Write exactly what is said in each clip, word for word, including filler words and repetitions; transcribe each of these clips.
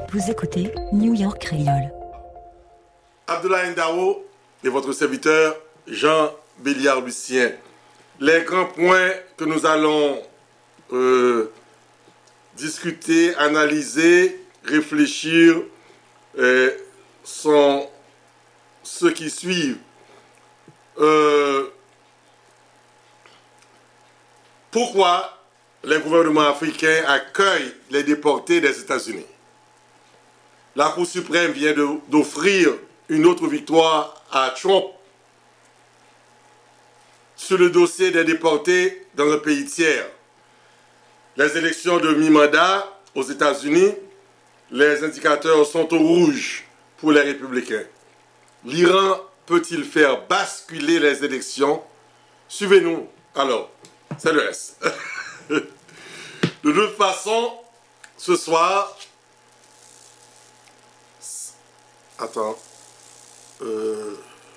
Vous écoutez New York Creole. Abdoulaye Ndao et votre serviteur Jean Béliard-Lucien. Les grands points que nous allons euh, discuter, analyser, réfléchir euh, sont ceux qui suivent. Euh, pourquoi les gouvernements africains accueillent les déportés des États-Unis? La Cour suprême vient d'offrir une autre victoire à Trump sur le dossier des déportés dans un pays tiers. Les élections de mi-mandat aux États-Unis, les indicateurs sont au rouge pour les républicains. L'Iran peut-il faire basculer les élections? Suivez-nous alors, c'est le S. De toute façon, ce soir, attends, euh...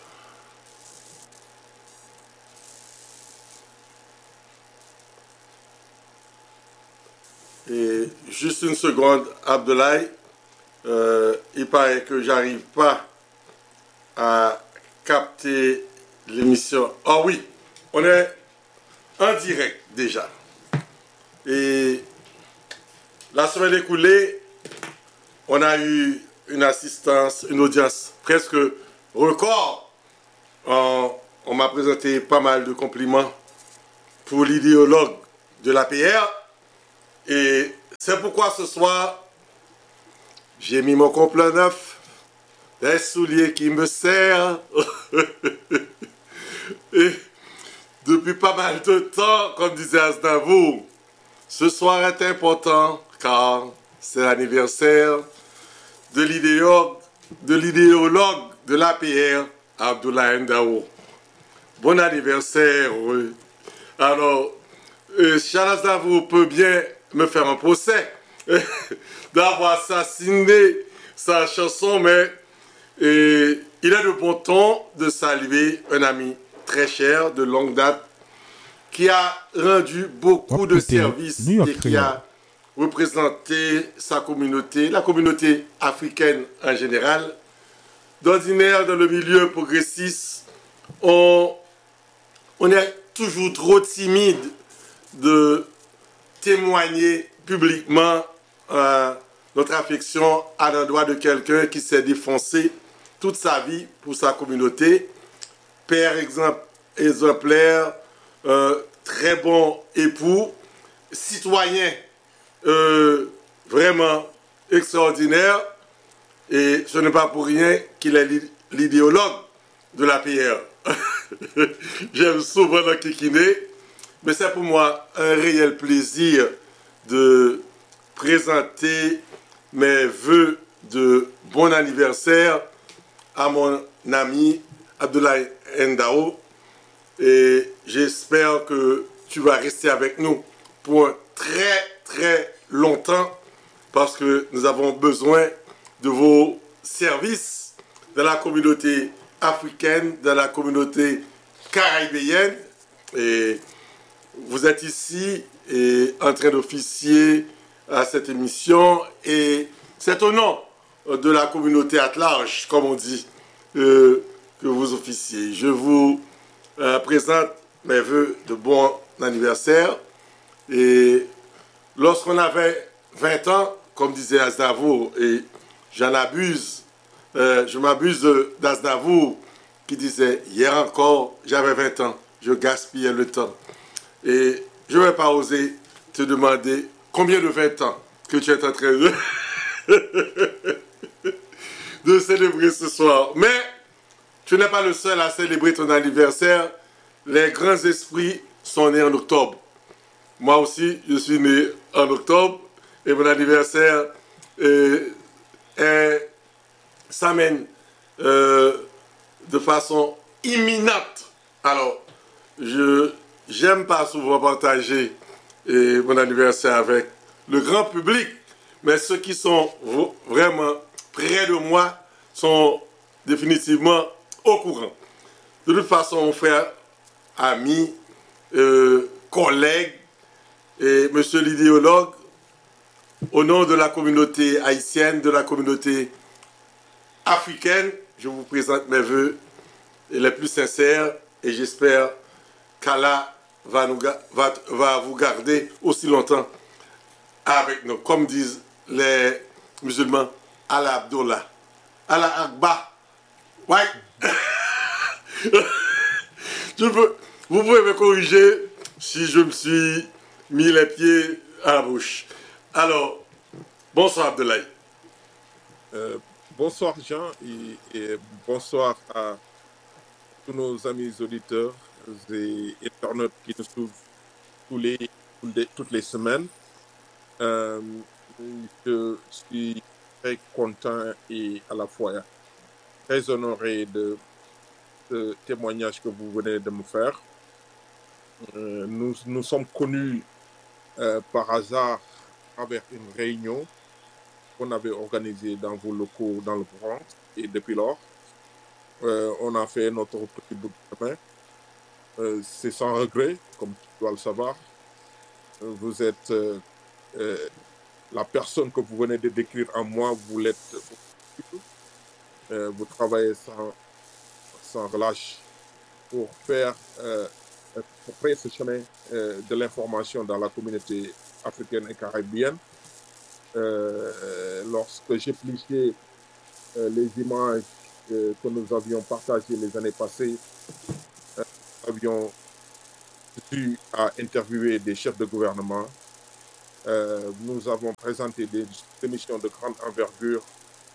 et juste une seconde, Abdoulaye, euh, il paraît que j'arrive pas à capter l'émission. Ah oui, on est en direct déjà. Et la semaine écoulée, on a eu une assistance, une audience presque record. On, on m'a présenté pas mal de compliments pour l'idéologue de l'A P R. Et c'est pourquoi ce soir, j'ai mis mon complet neuf, des souliers qui me serrent. Et depuis pas mal de temps, comme disait Aznavour, ce soir est important car c'est l'anniversaire de l'idéologue de l'idéologue de l'A P R, Abdoulaye Ndao. Bon anniversaire. Alors, euh, Charles Aznavour peut bien me faire un procès d'avoir assassiné sa chanson, mais et, il est de bon ton de saluer un ami très cher de longue date qui a rendu beaucoup de services et qui a représenté sa communauté, la communauté africaine en général. D'ordinaire, dans le milieu progressiste, on, on est toujours trop timide de témoigner publiquement euh, notre affection à l'endroit de quelqu'un qui s'est défoncé toute sa vie pour sa communauté. Père exemple, exemplaire, euh, très bon époux, citoyen euh, vraiment extraordinaire. Et ce n'est pas pour rien qu'il est l'idéologue de l'A P R. J'aime souvent le kikiner. Mais c'est pour moi un réel plaisir de présenter mes vœux de bon anniversaire à mon ami Abdoulaye Ndao. Et j'espère que tu vas rester avec nous pour un très très longtemps parce que nous avons besoin de vos services dans la communauté africaine, dans la communauté caribéenne. Et vous êtes ici et en train d'officier à cette émission et c'est au nom de la communauté at large, comme on dit, euh, que vous officiez. Je vous euh, présente mes vœux de bon anniversaire et lorsqu'on avait vingt ans, comme disait Aznavour, et j'en abuse, euh, je m'abuse d'Aznavour qui disait hier encore j'avais vingt ans, je gaspillais le temps. Et je ne vais pas oser te demander combien de vingt ans que tu es en train de, de célébrer ce soir. Mais tu n'es pas le seul à célébrer ton anniversaire. Les grands esprits sont nés en octobre. Moi aussi, je suis né en octobre et mon anniversaire euh, est, s'amène euh, de façon imminente. Alors, je... J'aime pas souvent partager eh, mon anniversaire avec le grand public, mais ceux qui sont vraiment près de moi sont définitivement au courant. De toute façon, mon frère, ami, euh, collègue et monsieur l'idéologue, au nom de la communauté haïtienne, de la communauté africaine, je vous présente mes vœux les plus sincères et j'espère qu'Allah va, nous, va, va vous garder aussi longtemps avec nous. Comme disent les musulmans, Allah Abdullah. Allah Akbar. Ouais. je peux, vous pouvez me corriger si je me suis mis les pieds à la bouche. Alors, bonsoir Abdoulaye. Euh, bonsoir Jean et, et bonsoir à tous nos amis auditeurs et internautes qui nous suivent tous les, tous les, toutes les semaines. Euh, je suis très content et à la fois très honoré de ce témoignage que vous venez de me faire. Euh, nous, nous sommes connus euh, par hasard à travers une réunion qu'on avait organisée dans vos locaux dans le Bronx et depuis lors, euh, on a fait notre petit bout de chemin. Euh, c'est sans regret, comme tu dois le savoir. Vous êtes euh, euh, la personne que vous venez de décrire en moi, vous l'êtes. Euh, vous travaillez sans, sans relâche pour faire, euh, pour faire ce chemin euh, de l'information dans la communauté africaine et caribéenne. Euh, lorsque j'épluchais euh, les images euh, que nous avions partagées les années passées, euh, nous avions eu à interviewer des chefs de gouvernement. Euh, nous avons présenté des émissions de grande envergure.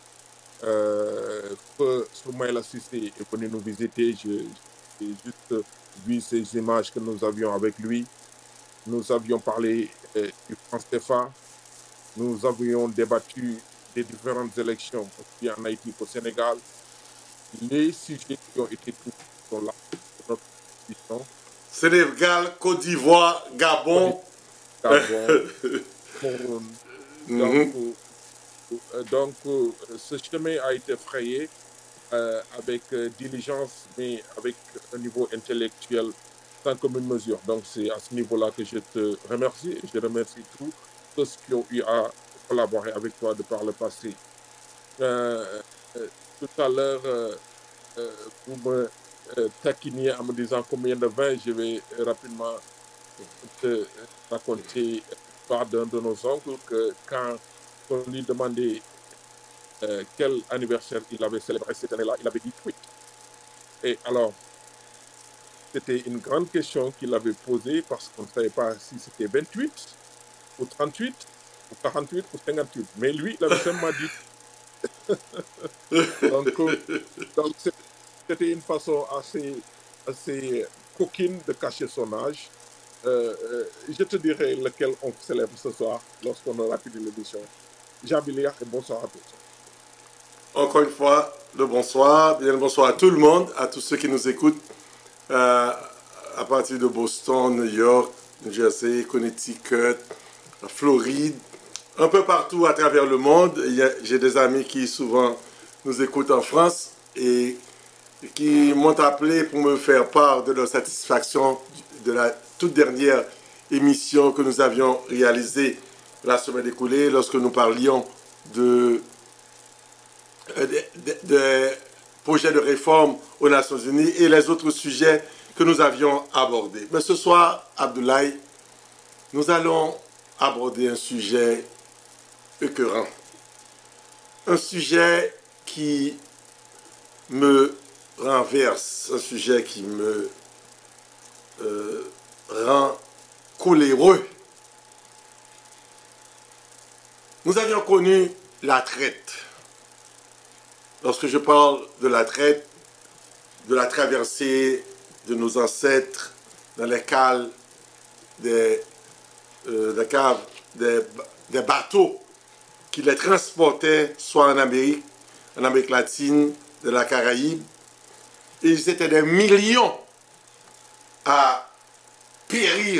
Euh, que Soumaïla Cissé est venu nous visiter. J'ai juste vu ces images que nous avions avec lui. Nous avions parlé euh, du franc C F A. Nous avions débattu des différentes élections, aussi en Haïti qu'au Sénégal. Les sujets qui ont été touchés sont là pour notre discussion. Sénégal, Côte d'Ivoire, Gabon. Gabon. Pour, donc, euh, donc euh, ce chemin a été frayé euh, avec euh, diligence, mais avec un niveau intellectuel sans commune mesure. Donc c'est à ce niveau-là que je te remercie. Je remercie tous ceux qui ont eu à collaborer avec toi de par le passé. Euh, euh, tout à l'heure, euh, euh, vous me euh, taquiniez en me disant combien de vin. Je vais rapidement te raconter l'histoire d'un de nos oncles que quand on lui demandait euh, quel anniversaire il avait célébré cette année-là, il avait dit huit. Et alors, c'était une grande question qu'il avait posée parce qu'on ne savait pas si c'était vingt-huit ou trente-huit ou quarante-huit ou cinquante-huit. Mais lui, il avait seulement dit. donc, donc c'était une façon assez, assez coquine de cacher son âge. Euh, euh, je te dirai lequel on célèbre ce soir lorsqu'on aura fini l'émission. Jean Billiard et bonsoir à tous. Encore une fois, le bonsoir. Bien le bonsoir à tout le monde, à tous ceux qui nous écoutent euh, à partir de Boston, New York, New Jersey, Connecticut, Floride, un peu partout à travers le monde. J'ai des amis qui souvent nous écoutent en France et qui m'ont appelé pour me faire part de leur satisfaction de la toute dernière émission que nous avions réalisée la semaine écoulée lorsque nous parlions de, de, de, de projets de réforme aux Nations Unies et les autres sujets que nous avions abordés. Mais ce soir, Abdoulaye, nous allons aborder un sujet écœurant. Un sujet qui me renverse, un sujet qui me euh, rend coléreux. Nous avions connu la traite. Lorsque je parle de la traite, de la traversée de nos ancêtres dans les cales des, euh, des, caves, des, des bateaux qui les transportaient soit en Amérique, en Amérique latine, de la Caraïbe, et ils étaient des millions à périr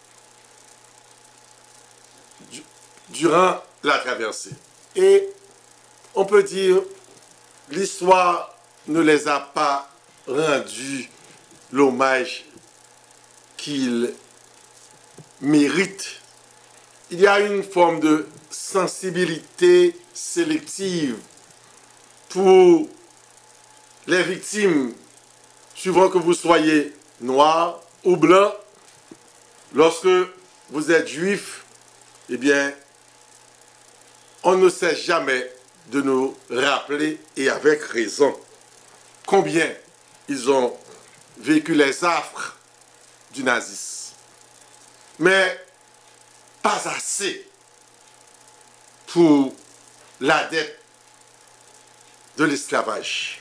durant la traversée. Et on peut dire, l'histoire ne les a pas rendu l'hommage qu'ils méritent. il y a une forme de sensibilité sélective pour les victimes, suivant que vous soyez noir ou blanc. Lorsque vous êtes juif, eh bien, on ne sait jamais de nous rappeler, et avec raison, combien ils ont vécu les affres du nazisme. Mais pas assez pour la dette de l'esclavage.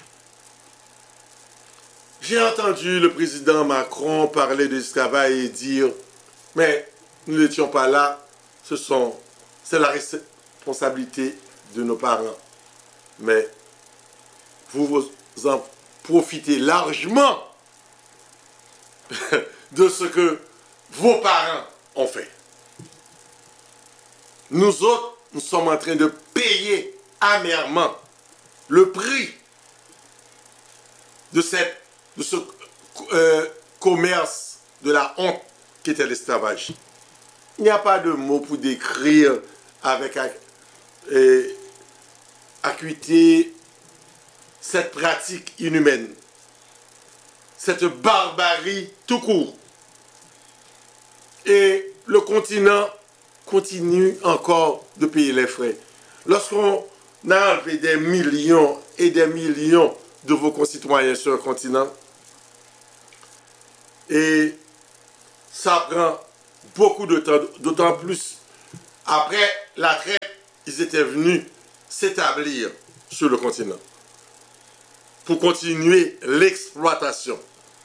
J'ai entendu le président Macron parler de l'esclavage et dire « Mais nous n'étions pas là, ce sont, c'est la responsabilité de nos parents. » Mais vous, vous en profitez largement de ce que vos parents ont fait. Nous autres, nous sommes en train de payer amèrement le prix de, cette, de ce euh, commerce de la honte qui était l'esclavage. Il n'y a pas de mots pour décrire avec euh, acuité cette pratique inhumaine, cette barbarie tout court. Et le continent continue encore de payer les frais. Lorsqu'on a enlevé des millions et des millions de vos concitoyens sur le continent, et ça prend beaucoup de temps, d'autant plus après la traite, ils étaient venus s'établir sur le continent pour continuer l'exploitation.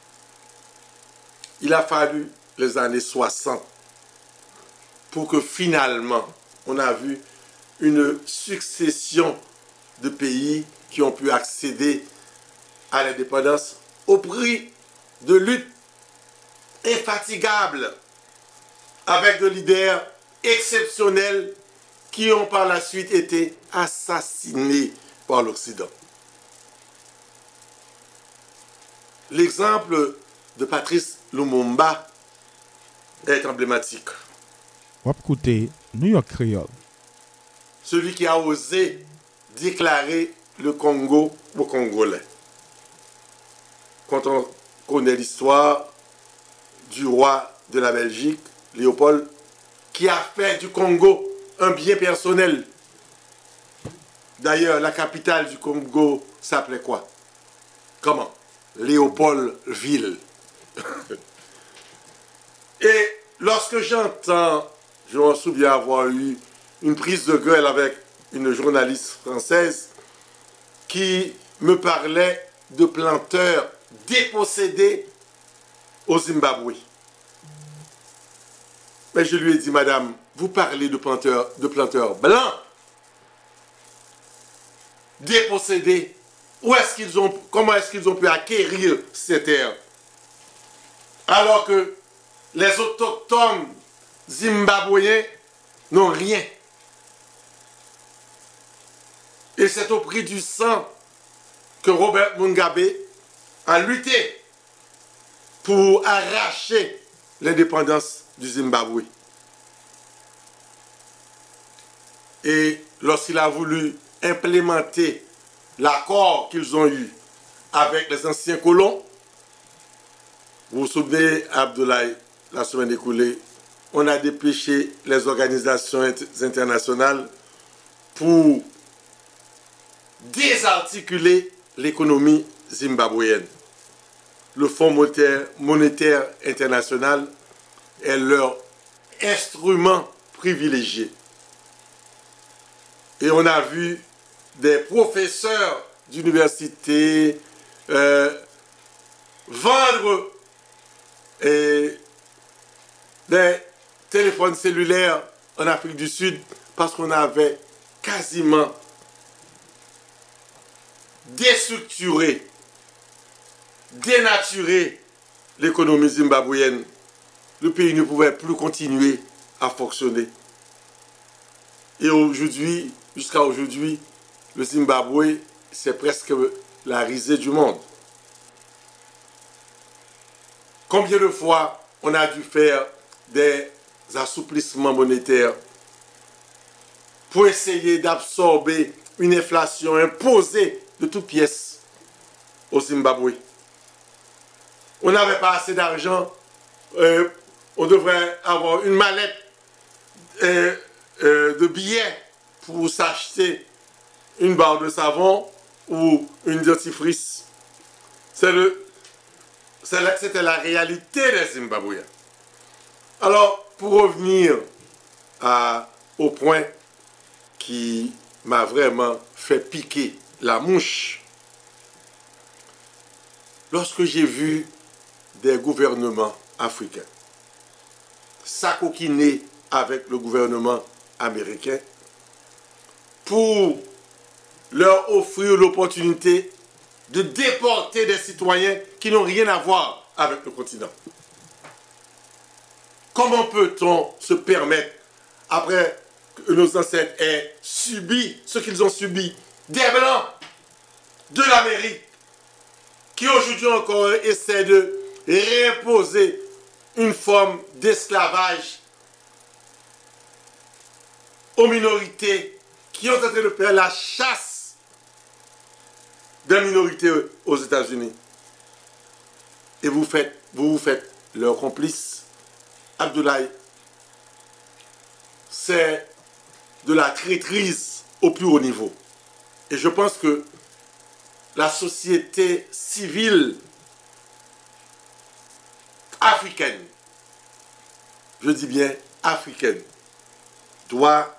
Il a fallu les années soixante pour que finalement, on a vu une succession de pays qui ont pu accéder à l'indépendance au prix de luttes infatigables avec de leaders exceptionnels qui ont par la suite été assassinés par l'Occident. L'exemple de Patrice Lumumba est emblématique. Écoutez, New York Creole. Celui qui a osé déclarer le Congo aux Congolais. Quand on connaît l'histoire du roi de la Belgique, Léopold, qui a fait du Congo un bien personnel. D'ailleurs, la capitale du Congo s'appelait quoi? Comment? Léopoldville. Et lorsque j'entends, je me souviens avoir eu une prise de gueule avec une journaliste française qui me parlait de planteurs dépossédés au Zimbabwe. Mais je lui ai dit, madame, vous parlez de planteurs, de planteurs blancs dépossédés. Où est-ce qu'ils ont, comment est-ce qu'ils ont pu acquérir ces terres? Alors que les autochtones zimbabwéens n'ont rien. Et c'est au prix du sang que Robert Mugabe a lutté pour arracher l'indépendance du Zimbabwe. Et lorsqu'il a voulu implémenter l'accord qu'ils ont eu avec les anciens colons, vous vous souvenez, Abdoulaye, la semaine écoulée, on a dépêché les organisations internationales pour désarticuler l'économie zimbabwéenne. Le Fonds monétaire, monétaire international est leur instrument privilégié. Et on a vu des professeurs d'université euh, vendre et des téléphones cellulaires en Afrique du Sud parce qu'on avait quasiment déstructuré, dénaturé l'économie zimbabwéenne. Le pays ne pouvait plus continuer à fonctionner. Et aujourd'hui, jusqu'à aujourd'hui, le Zimbabwe, c'est presque la risée du monde. Combien de fois on a dû faire des assouplissements monétaires pour essayer d'absorber une inflation imposée de toutes pièces au Zimbabwe. On n'avait pas assez d'argent, euh, on devrait avoir une mallette euh, euh, de billets pour s'acheter une barre de savon ou une dentifrice. C'est le, c'était la réalité des Zimbabwéens. Alors, pour revenir à, au point qui m'a vraiment fait piquer la mouche, lorsque j'ai vu des gouvernements africains s'acoquiner avec le gouvernement américain pour leur offrir l'opportunité de déporter des citoyens qui n'ont rien à voir avec le continent. Comment peut-on se permettre, après que nos ancêtres aient subi ce qu'ils ont subi, des Blancs de l'Amérique, qui aujourd'hui encore essaient de réimposer une forme d'esclavage aux minorités qui ont tenté de faire la chasse des minorités aux États-Unis. Et vous faites, vous, vous faites leur complice. Abdoulaye, c'est de la traîtrise au plus haut niveau. Et je pense que la société civile africaine, je dis bien africaine, doit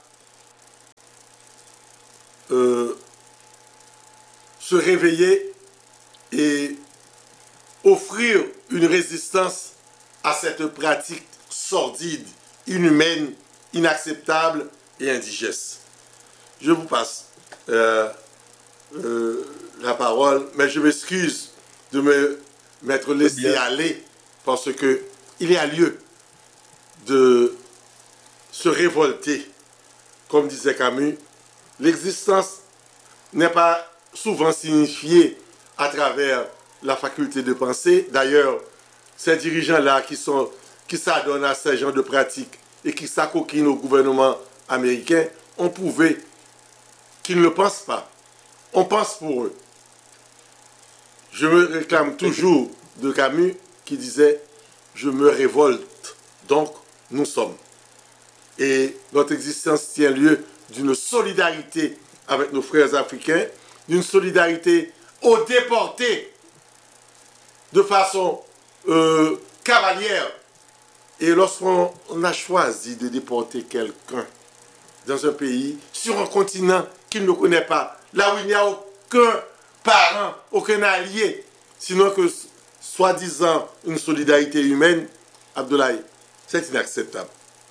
euh, se réveiller et offrir une résistance à cette pratique sordide, inhumaine, inacceptable et indigeste. Je vous passe euh, euh, la parole, mais je m'excuse de me m'être laissé aller parce que il y a lieu de se révolter. Comme disait Camus, l'existence n'est pas souvent signifiée à travers la faculté de penser. D'ailleurs, ces dirigeants-là qui sont qui s'adonnent à ces genres de pratiques et qui s'acoquinent au gouvernement américain ont prouvé qu'ils ne le pensent pas. On pense pour eux. Je me réclame toujours de Camus qui disait « Je me révolte, donc nous sommes ». Et notre existence tient lieu d'une solidarité avec nos frères africains, d'une solidarité aux déportés de façon euh, cavalière. Et lorsqu'on a choisi de déporter quelqu'un dans un pays, sur un continent qu'il ne connaît pas, là où il n'y a aucun parent, aucun allié, sinon que soi-disant une solidarité humaine, Abdoulaye, c'est inacceptable.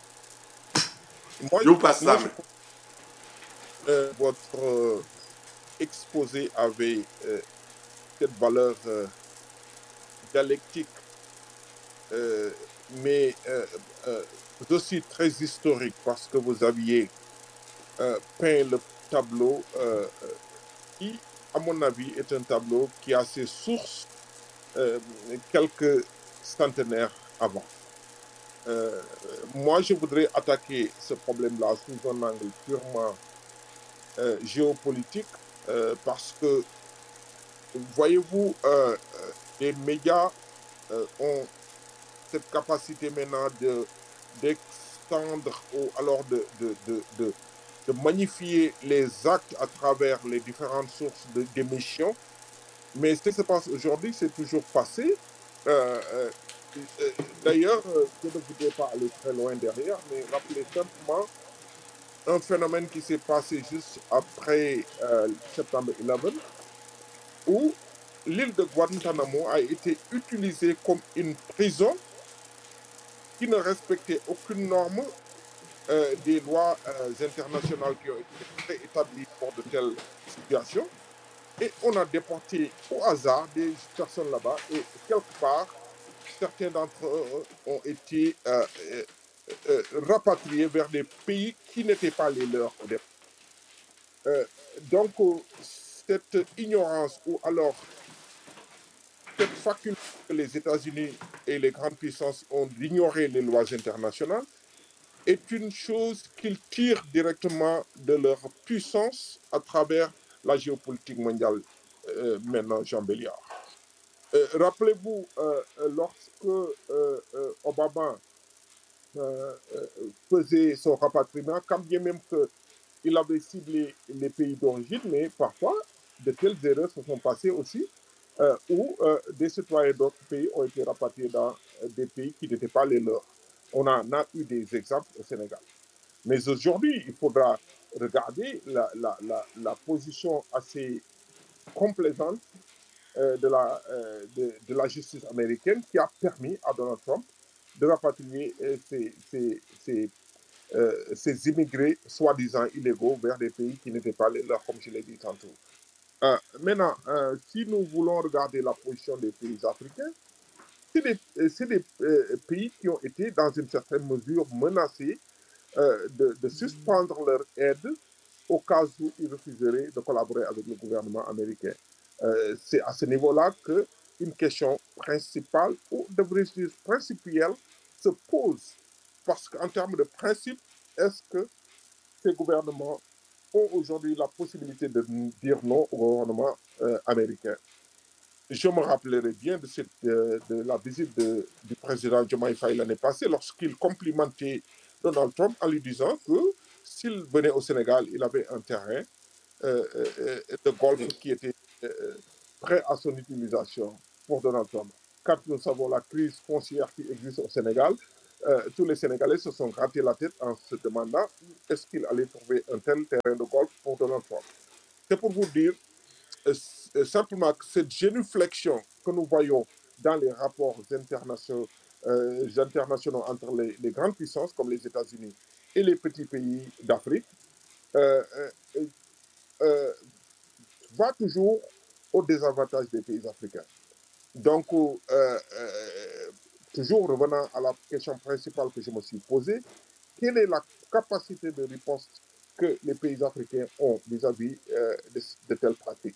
Moi, je vous passe moi, ça. Je, euh, votre euh, exposé avait euh, cette valeur euh, dialectique, euh, mais euh, euh, aussi très historique, parce que vous aviez euh, peint le tableau euh, qui, à mon avis, est un tableau qui a ses sources euh, quelques centenaires avant. Euh, moi, je voudrais attaquer ce problème-là sous un angle purement euh, géopolitique, euh, parce que, voyez-vous, euh, euh, les médias euh, ont cette capacité maintenant de d'extendre ou alors de, de, de, de, de magnifier les actes à travers les différentes sources d'émission. Mais ce qui se passe aujourd'hui, c'est toujours passé. Euh, euh, euh, D'ailleurs, euh, je ne voudrais pas aller très loin derrière, mais rappelez simplement un phénomène qui s'est passé juste après euh, septembre onze, où l'île de Guantanamo a été utilisée comme une prison qui ne respectait aucune norme euh, des lois euh, internationales qui ont été établies pour de telles situations. Et on a déporté au hasard des personnes là-bas. Et quelque part, certains d'entre eux ont été euh, euh, euh, rapatriés vers des pays qui n'étaient pas les leurs au départ. Euh, donc, euh, cette ignorance ou alors cette faculté que les États-Unis et les grandes puissances ont d'ignorer les lois internationales est une chose qu'ils tirent directement de leur puissance à travers la géopolitique mondiale, euh, maintenant, Jean Béliard. Euh, Rappelez-vous, euh, lorsque euh, euh, Obama euh, euh, faisait son rapatriement, quand bien même qu'il avait ciblé les pays d'origine, mais parfois, de telles erreurs se sont passées aussi, euh, où euh, des citoyens d'autres pays ont été rapatriés dans euh, des pays qui n'étaient pas les leurs. On en a eu des exemples au Sénégal. Mais aujourd'hui, il faudra regarder la, la, la, la position assez complaisante euh, de, la, euh, de, de la justice américaine qui a permis à Donald Trump de rapatrier euh, ces, ces, ces, euh, ces immigrés soi-disant illégaux vers des pays qui n'étaient pas les leurs, comme je l'ai dit tantôt. Euh, maintenant, euh, si nous voulons regarder la position des pays africains, c'est des, c'est des euh, pays qui ont été dans une certaine mesure menacés euh, de, de suspendre leur aide au cas où ils refuseraient de collaborer avec le gouvernement américain. Euh, c'est à ce niveau-là qu'une question principale, ou devrais-je dire principielle, se pose. Parce qu'en termes de principe, est-ce que ces gouvernements ont aujourd'hui la possibilité de dire non au gouvernement euh, américain? Je me rappellerai bien de, cette, de, de la visite de, du président Diomaye Faye l'année passée, lorsqu'il complimentait Donald Trump en lui disant que s'il venait au Sénégal, il avait un terrain euh, euh, de golf qui était euh, prêt à son utilisation pour Donald Trump. Quand nous savons la crise foncière qui existe au Sénégal, euh, tous les Sénégalais se sont grattés la tête en se demandant est-ce qu'il allait trouver un tel terrain de golf pour Donald Trump. C'est pour vous dire euh, simplement que cette génuflexion que nous voyons dans les rapports internationaux, euh, internationaux entre les, les grandes puissances comme les États-Unis et les petits pays d'Afrique euh, euh, euh, va toujours au désavantage des pays africains. Donc, euh, euh, toujours revenant à la question principale que je me suis posée, quelle est la capacité de riposte que les pays africains ont vis-à-vis euh, de, de telles pratiques?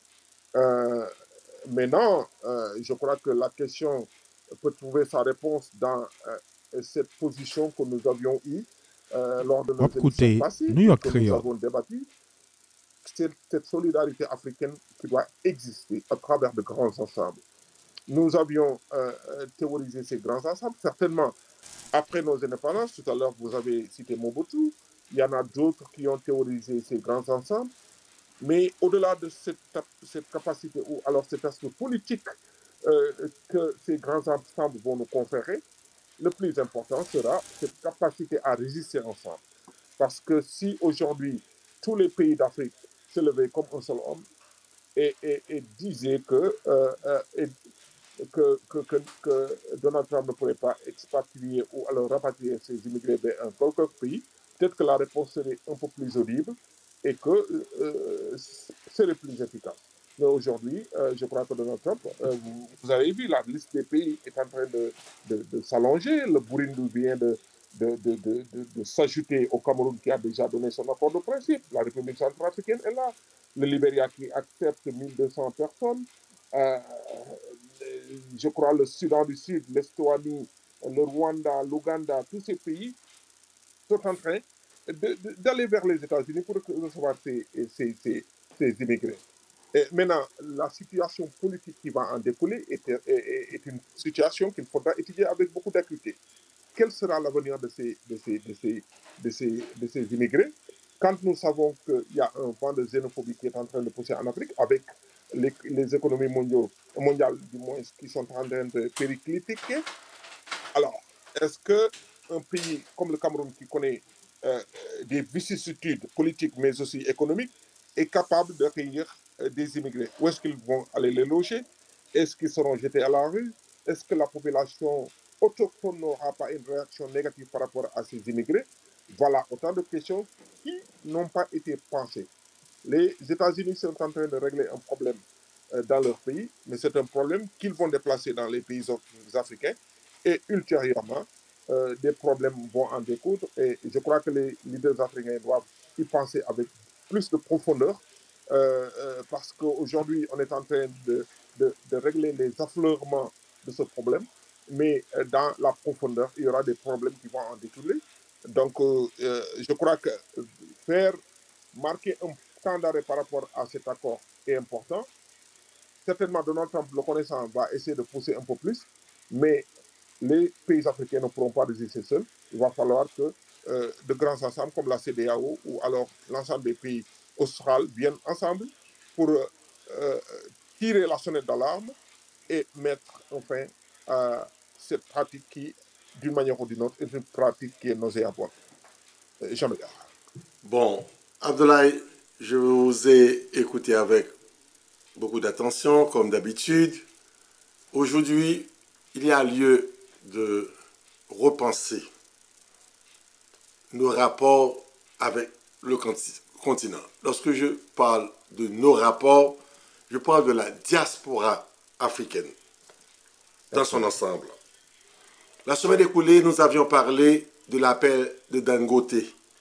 Euh, maintenant, euh, je crois que la question peut trouver sa réponse dans euh, cette position que nous avions eue euh, lors de nos Wap émissions koute passées New et York que nous Creole. avons débattu. C'est cette solidarité africaine qui doit exister à travers de grands ensembles. Nous avions euh, théorisé ces grands ensembles, certainement après nos indépendances. Tout à l'heure, vous avez cité Mobutu. Il y en a d'autres qui ont théorisé ces grands ensembles. Mais au-delà de cette, cette capacité, ou alors cet aspect politique euh, que ces grands ensembles vont nous conférer, le plus important sera cette capacité à résister ensemble. Parce que si aujourd'hui, tous les pays d'Afrique se levaient comme un seul homme et, et, et disaient que, euh, euh, et, que, que, que, que Donald Trump ne pourrait pas expatrier ou alors rapatrier ses immigrés vers un quelconque pays, peut-être que la réponse serait un peu plus audible et que euh, serait plus efficace. Mais aujourd'hui, euh, je crois que Donald Trump, euh, vous, vous avez vu, la liste des pays est en train de, de, de s'allonger. Le Burundi vient de, de, de, de, de, de s'ajouter au Cameroun qui a déjà donné son accord de principe. La République centrafricaine est là. Le Libéria qui accepte mille deux cents personnes. Euh, je crois le Soudan du Sud, l'Estonie, le Rwanda, l'Ouganda, tous ces pays sont en train d'aller vers les États-Unis pour recevoir ces, ces, ces, ces immigrés. Et maintenant, la situation politique qui va en découler est, est, est une situation qu'il faudra étudier avec beaucoup d'acuité. Quel sera l'avenir de ces, de, ces, de, ces, de, ces, de ces immigrés quand nous savons qu'il y a un vent de xénophobie qui est en train de pousser en Afrique avec les, les économies mondiales, mondiales du moins qui sont en train de péricliter? Alors, est-ce qu'un pays comme le Cameroun qui connaît euh, des vicissitudes politiques mais aussi économiques est capable d'accueillir euh, des immigrés? Où est-ce qu'ils vont aller les loger? Est-ce qu'ils seront jetés à la rue? Est-ce que la population autochtone n'aura pas une réaction négative par rapport à ces immigrés? Voilà autant de questions qui n'ont pas été pensées. Les États-Unis sont en train de régler un problème euh, dans leur pays, mais c'est un problème qu'ils vont déplacer dans les pays africains et ultérieurement, euh, des problèmes vont en découdre et je crois que les leaders africains doivent y penser avec plus de profondeur euh, euh, parce qu'aujourd'hui, on est en train de, de, de régler les affleurements de ce problème, mais euh, dans la profondeur, il y aura des problèmes qui vont en découler Donc, euh, euh, je crois que faire marquer un temps d'arrêt par rapport à cet accord est important. Certainement, Donald Trump, le connaissant, va essayer de pousser un peu plus, mais les pays africains ne pourront pas résister seuls. Il va falloir que euh, de grands ensembles comme la C D A O ou alors l'ensemble des pays australes viennent ensemble pour euh, euh, tirer la sonnette d'alarme et mettre enfin à cette pratique qui, d'une manière ou d'une autre, est une pratique qui est nauséabonde. Euh, Jamais. Bon, Abdoulaye, je vous ai écouté avec beaucoup d'attention, comme d'habitude. Aujourd'hui, il y a lieu de repenser nos rapports avec le continent. Lorsque je parle de nos rapports, je parle de la diaspora africaine dans son ensemble. La semaine écoulée, nous avions parlé de l'appel de Dangote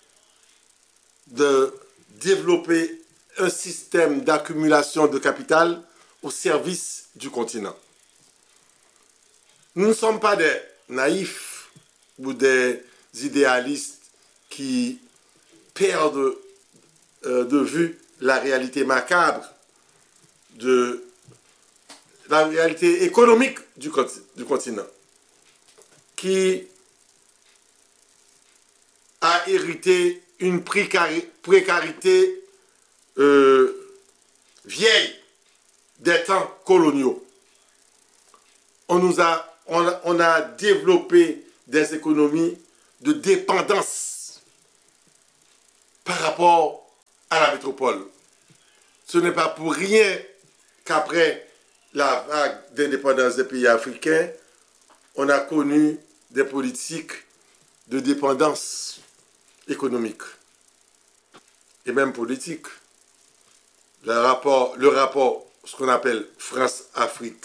de développer un système d'accumulation de capital au service du continent. Nous ne sommes pas des naïfs ou des idéalistes qui perdent euh, de vue la réalité macabre de la réalité économique du, du continent, qui a hérité une précarité, précarité euh, vieille des temps coloniaux. On, nous a, on, a, on a développé des économies de dépendance par rapport à la métropole. Ce n'est pas pour rien qu'après la vague d'indépendance des pays africains, on a connu des politiques de dépendance économique et même politique. Le rapport, le rapport ce qu'on appelle France-Afrique.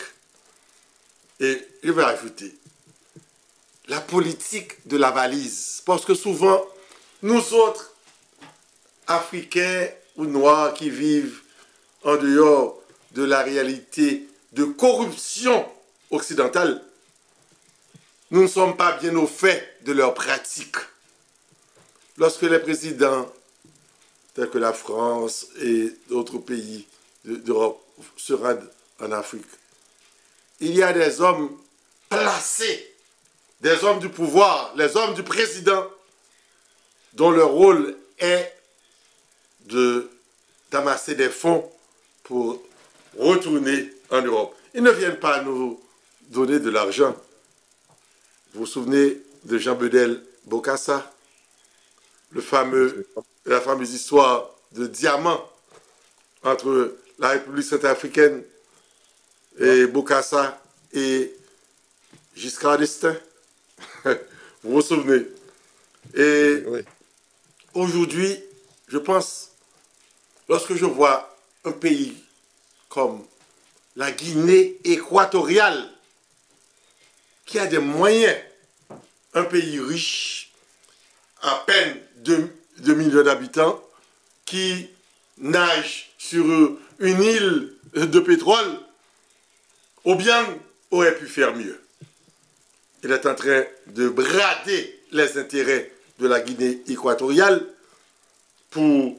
Et je vais ajouter la politique de la valise. Parce que souvent, nous autres, Africains ou Noirs qui vivent en dehors de la réalité de corruption occidentale, nous ne sommes pas bien au fait de leurs pratiques. Lorsque les présidents tels que la France et d'autres pays d'Europe se rendent en Afrique, il y a des hommes placés, des hommes du pouvoir, les hommes du président, dont leur rôle est de, d'amasser des fonds pour retourner en Europe. Ils ne viennent pas nous donner de l'argent. Vous vous souvenez de Jean Bedel Bokassa, le fameux, la fameuse histoire de diamant entre la République centrafricaine et Bokassa et Giscard d'Estaing. Vous vous souvenez? Et oui. Aujourd'hui, je pense, lorsque je vois un pays comme la Guinée équatoriale, qui a des moyens, un pays riche, à peine deux millions d'habitants, qui nage sur une île de pétrole, Obiang aurait pu faire mieux. Il est en train de brader les intérêts de la Guinée équatoriale pour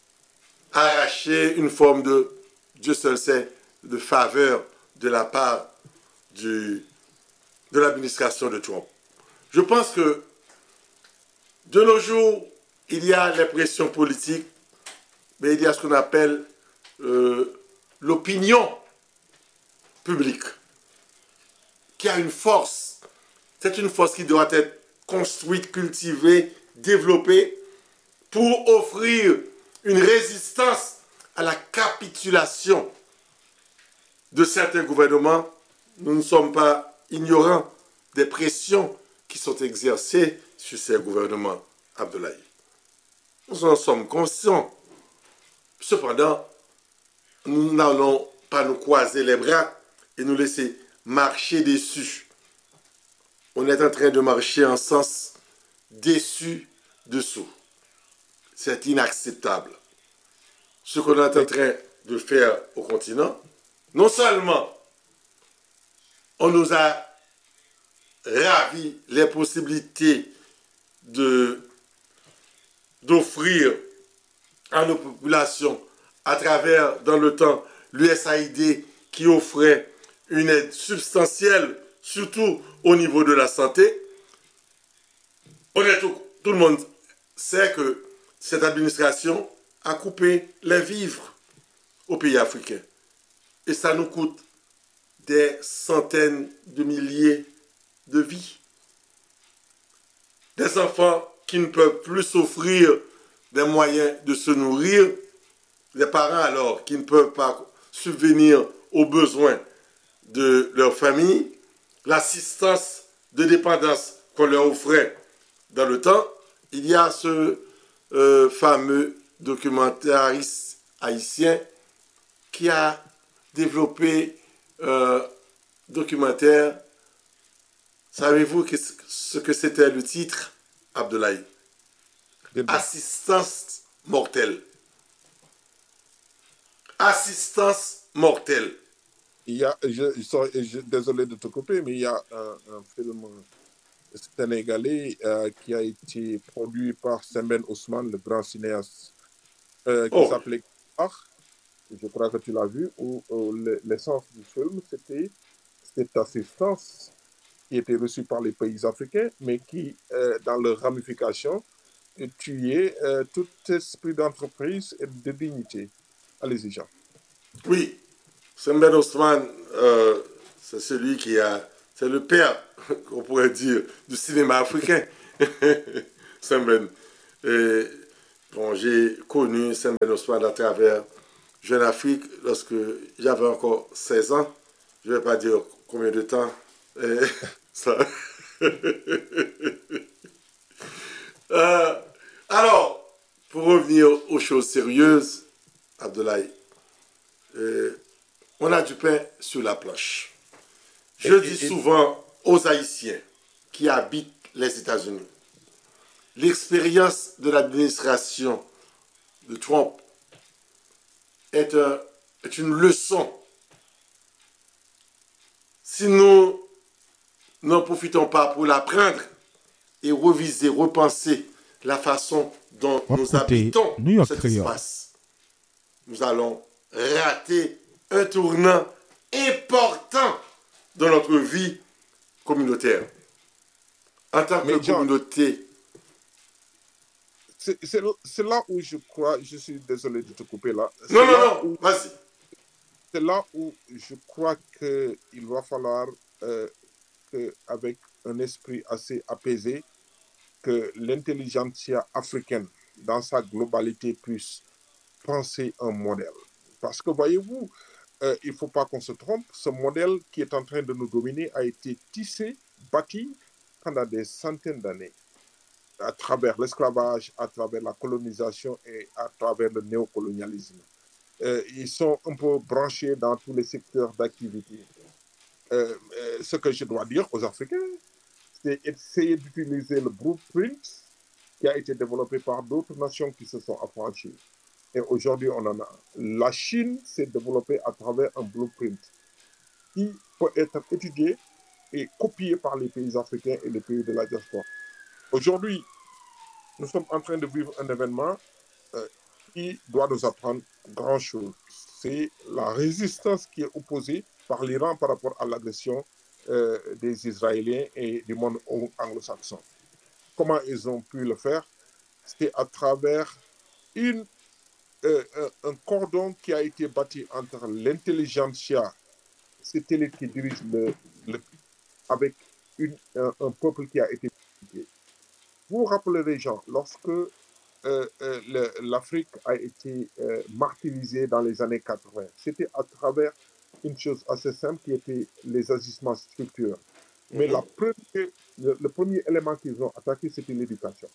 arracher une forme de, Dieu seul sait, de faveur de la part du, de l'administration de Trump. Je pense que de nos jours, il y a les pressions politiques, mais il y a ce qu'on appelle euh, l'opinion publique, qui a une force. C'est une force qui doit être construite, cultivée, développée, pour offrir une résistance à la capitulation de certains gouvernements. Nous ne sommes pas ignorants des pressions qui sont exercées sur ces gouvernements, Abdoulaye. Nous en sommes conscients. Cependant, nous n'allons pas nous croiser les bras et nous laisser marcher dessus. On est en train de marcher en sens dessus, dessous. C'est inacceptable. Ce qu'on est en train de faire au continent, non seulement on nous a ravi les possibilités de, d'offrir à nos populations, à travers, dans le temps, l'U S A I D qui offrait une aide substantielle, surtout au niveau de la santé. Honnêtement, tout le monde sait que cette administration a coupé les vivres aux pays africains. Et ça nous coûte des centaines de milliers de vies. Des enfants qui ne peuvent plus s'offrir des moyens de se nourrir, les parents alors qui ne peuvent pas subvenir aux besoins de leur famille, l'assistance de dépendance qu'on leur offrait dans le temps. Il y a ce euh, fameux documentariste haïtien qui a développé un euh, documentaire. Savez-vous ce que c'était le titre, Abdoulaye? Assistance mortelle. Assistance mortelle. Il y a, je, je, je, désolé de te couper, mais il y a un, un film sénégalais euh, qui a été produit par Sembène Ousmane, le grand cinéaste, euh, qui oh. s'appelait Car. Je crois que tu l'as vu, où, où l'essence du film, c'était cette assistance qui était reçue par les pays africains, mais qui, euh, dans leur ramification, tuait euh, tout esprit d'entreprise et de dignité. Allez-y, Jean. Oui, Sembène Ousmane, euh, c'est celui qui a, c'est le père, on pourrait dire, du cinéma africain. Sembène. Et, bon, j'ai connu Sembène Ousmane à travers Jeune Afrique lorsque j'avais encore seize ans. Je ne vais pas dire combien de temps. Et, ça. euh, alors, pour revenir aux choses sérieuses, Abdoulaye, euh, on a du pain sur la planche. Je et, dis et, souvent aux Haïtiens qui habitent les États-Unis, l'expérience de l'administration de Trump est, un, est une leçon. Si nous n'en profitons pas pour l'apprendre et reviser, repenser la façon dont On nous habitons New York cet Creole. espace, nous allons rater un tournant important dans notre vie communautaire. En tant Mais que Jean, communauté. C'est là où je crois, je suis désolé de te couper là. Non, non, non, où, vas-y. C'est là où je crois qu'il va falloir, euh, que, avec un esprit assez apaisé, que l'intelligentsia africaine, dans sa globalité, puisse penser un modèle. Parce que voyez-vous, euh, il ne faut pas qu'on se trompe, ce modèle qui est en train de nous dominer a été tissé, bâti pendant des centaines d'années, à travers l'esclavage, à travers la colonisation et à travers le néocolonialisme. Euh, ils sont un peu branchés dans tous les secteurs d'activité. Euh, euh, ce que je dois dire aux Africains, c'est essayer d'utiliser le blueprint qui a été développé par d'autres nations qui se sont affranchies. Et aujourd'hui, on en a. La Chine s'est développée à travers un blueprint qui peut être étudié et copié par les pays africains et les pays de la diaspora. Aujourd'hui, nous sommes en train de vivre un événement euh, qui doit nous apprendre grand-chose. C'est la résistance qui est opposée par l'Iran par rapport à l'agression euh, des Israéliens et du monde anglo-saxon. Comment ils ont pu le faire? C'est à travers une, euh, un cordon qui a été bâti entre l'intelligentsia, cette élite qui dirige le, le avec une, un, un peuple qui a été éduqué. Vous vous rappellerez, Jean, lorsque euh, euh, l'Afrique a été euh, martyrisée dans les années quatre-vingt, c'était à travers une chose assez simple qui était les agissements structurels. Mm-hmm. Mais la première, le, le premier élément qu'ils ont attaqué, c'était l'éducation.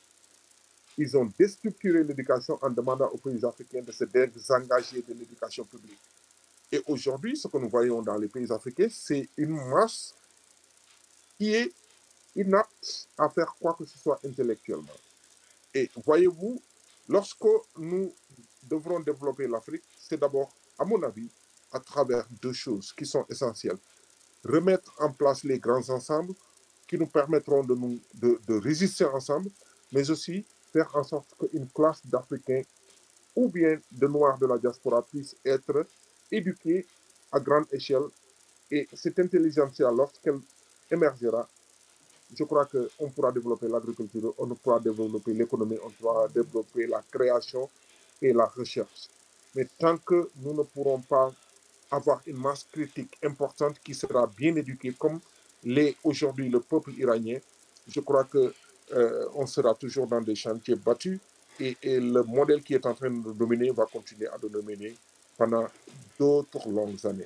Ils ont déstructuré l'éducation en demandant aux pays africains de se désengager de l'éducation publique. Et aujourd'hui, ce que nous voyons dans les pays africains, c'est une masse qui est inapte à faire quoi que ce soit intellectuellement. Et voyez-vous, lorsque nous devrons développer l'Afrique, c'est d'abord, à mon avis, à travers deux choses qui sont essentielles. Remettre en place les grands ensembles qui nous permettront de, nous, de, de résister ensemble, mais aussi faire en sorte qu'une classe d'Africains ou bien de Noirs de la diaspora puisse être éduquée à grande échelle. Et cette intelligentsia, lorsqu'elle émergera, je crois qu'on pourra développer l'agriculture, on pourra développer l'économie, on pourra développer la création et la recherche. Mais tant que nous ne pourrons pas avoir une masse critique importante qui sera bien éduquée comme l'est aujourd'hui le peuple iranien, je crois qu'on euh, sera toujours dans des chantiers battus et, et le modèle qui est en train de nous dominer va continuer à nous dominer pendant d'autres longues années.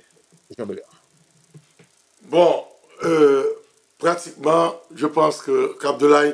Bon, euh, pratiquement, je pense que qu'Abdoulaye,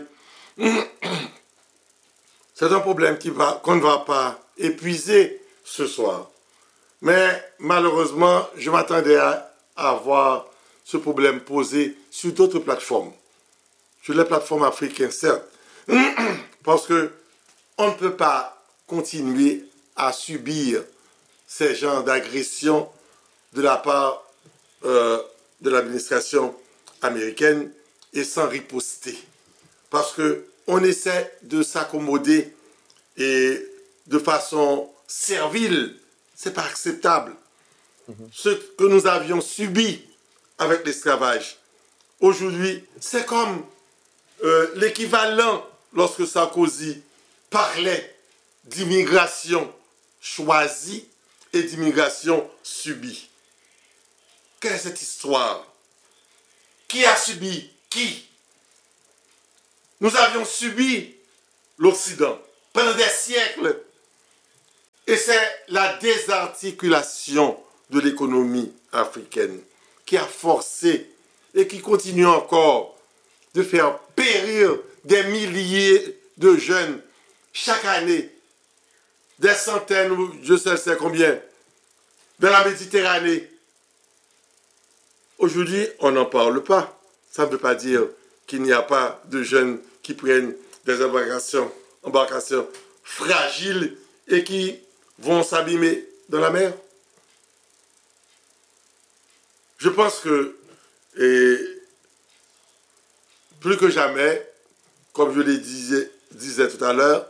c'est un problème qui va, qu'on ne va pas épuiser ce soir. Mais malheureusement, je m'attendais à, à voir ce problème posé sur d'autres plateformes. Sur les plateformes africaines, certes. Parce que on ne peut pas continuer à subir ces genres d'agressions de la part euh, de l'administration américaine et sans riposter. Parce qu'on essaie de s'accommoder et de façon servile. Ce n'est pas acceptable. Mm-hmm. Ce que nous avions subi avec l'esclavage, aujourd'hui, c'est comme euh, l'équivalent lorsque Sarkozy parlait d'immigration choisie et d'immigration subie. Quelle est cette histoire? Qui a subi qui? Nous avions subi l'Occident pendant des siècles. Et c'est la désarticulation de l'économie africaine qui a forcé et qui continue encore de faire périr des milliers de jeunes chaque année, des centaines ou je sais, sais combien, dans la Méditerranée. Aujourd'hui, on n'en parle pas. Ça ne veut pas dire qu'il n'y a pas de jeunes qui prennent des embarcations, embarcations fragiles et qui vont s'abîmer dans la mer. Je pense que, et plus que jamais, comme je le disais, disais tout à l'heure,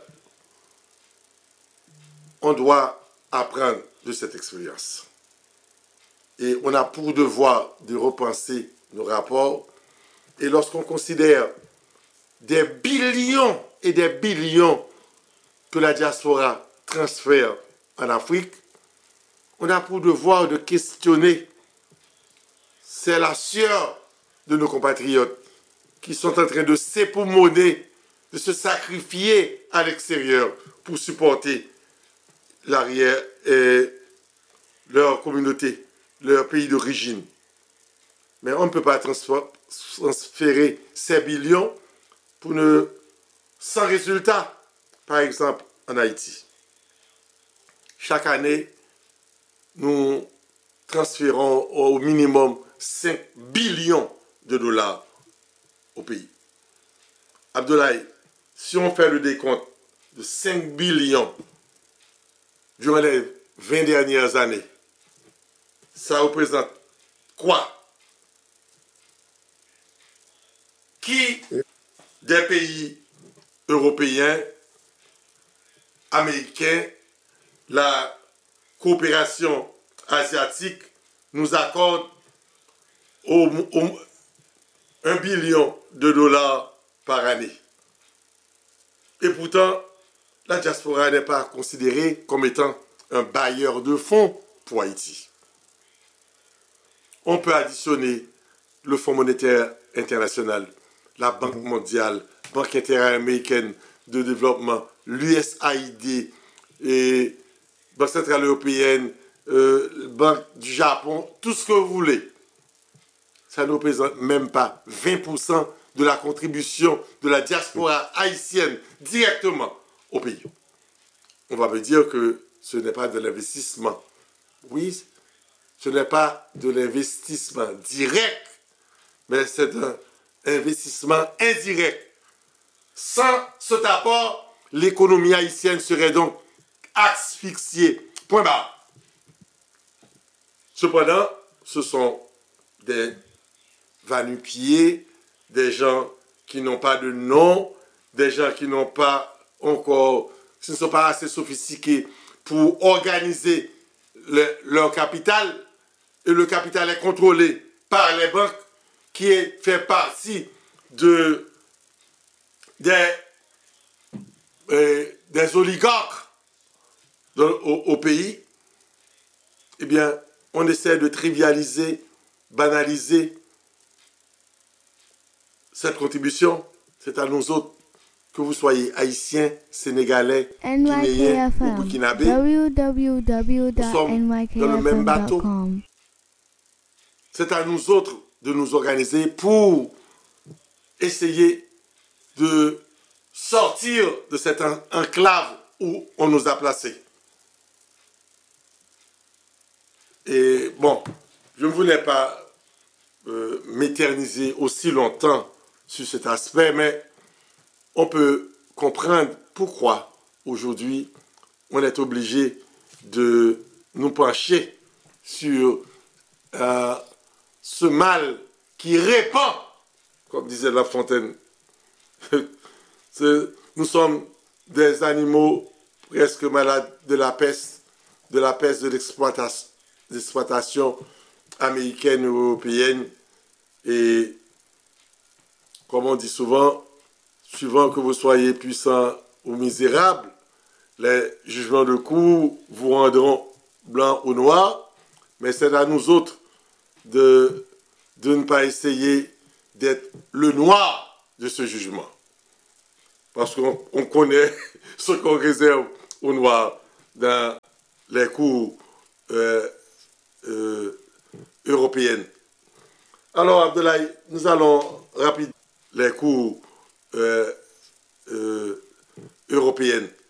on doit apprendre de cette expérience. Et on a pour devoir de repenser nos rapports. Et lorsqu'on considère des billions et des billions que la diaspora transfère en Afrique, on a pour devoir de questionner. C'est la sueur de nos compatriotes qui sont en train de s'époumoner, de se sacrifier à l'extérieur pour supporter l'arrière et leur communauté, leur pays d'origine. Mais on ne peut pas transférer ces billions pour ne... sans résultat. Par exemple, en Haïti. Chaque année, nous transférons au minimum cinq billions de dollars au pays. Abdoulaye, si on fait le décompte de cinq billions durant les vingt dernières années, ça représente quoi? Qui des pays européens, américains, la coopération asiatique nous accorde au, au, un billion de dollars par année. Et pourtant, la diaspora n'est pas considérée comme étant un bailleur de fonds pour Haïti. On peut additionner le Fonds monétaire international, la Banque mondiale, Banque interaméricaine de développement, l'U S A I D, et Banque centrale européenne, euh, Banque du Japon, tout ce que vous voulez. Ça ne représente même pas vingt pour cent de la contribution de la diaspora haïtienne directement au pays. On va me dire que ce n'est pas de l'investissement. Oui, ce n'est pas de l'investissement direct, mais c'est un investissement indirect. Sans cet apport, l'économie haïtienne serait donc asphyxiée. Point barre. Cependant, ce sont des va-nu-pieds des gens qui n'ont pas de nom, des gens qui n'ont pas encore, qui ne sont pas assez sophistiqués pour organiser le, leur capital, et le capital est contrôlé par les banques qui est, fait partie de, des, euh, des oligarques dans, au, au pays, eh bien, on essaie de trivialiser, banaliser cette contribution. C'est à nous autres, que vous soyez haïtiens, sénégalais, guinéens ou burkinabés, nous sommes dans le même bateau. C'est à nous autres de nous organiser pour essayer de sortir de cette enclave où on nous a placés. Et bon, je ne voulais pas euh, m'éterniser aussi longtemps sur cet aspect, mais on peut comprendre pourquoi aujourd'hui on est obligé de nous pencher sur euh, ce mal qui répand, comme disait La Fontaine. Nous sommes des animaux presque malades de la peste, de la peste de l'exploitation, l'exploitation américaine ou européenne. Et comme on dit souvent, suivant que vous soyez puissant ou misérable, les jugements de cour vous rendront blanc ou noir, mais c'est à nous autres de, de ne pas essayer d'être le noir de ce jugement. Parce qu'on on connaît ce qu'on réserve aux noirs dans les cours euh, euh, européennes. Alors, Abdoulaye, nous allons rapidement les cours euh, euh, européennes.